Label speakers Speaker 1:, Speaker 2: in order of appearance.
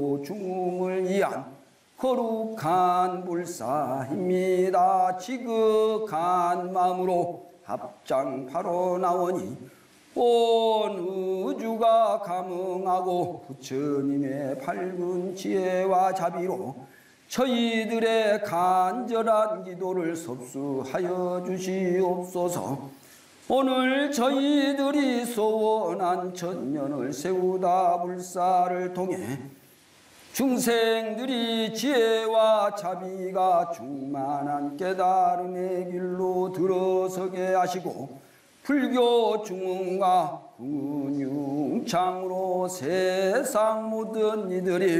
Speaker 1: 중음을 이한 거룩한 불사입니다. 지극한 마음으로 합장하러 나오니 온 우주가 감응하고 부처님의 밝은 지혜와 자비로 저희들의 간절한 기도를 섭수하여 주시옵소서. 오늘 저희들이 소원한 천년을 세우다 불사를 통해 중생들이 지혜와 자비가 충만한 깨달음의 길로 들어서게 하시고 불교 중흥과 근융창으로 세상 모든 이들이